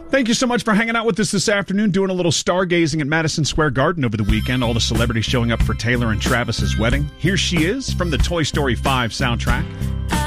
Thank you so much for hanging out with us this afternoon, doing a little stargazing at Madison Square Garden over the weekend. All the celebrities showing up for Taylor and Travis's wedding. Here she is from the Toy Story 5 soundtrack.